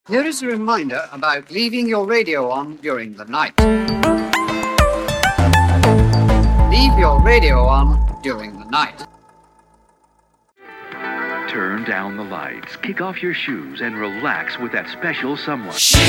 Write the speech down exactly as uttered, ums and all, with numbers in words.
Here is a reminder about leaving your radio on during the night. Leave your radio on during the night. Turn down the lights, kick off your shoes, and relax with that special someone. She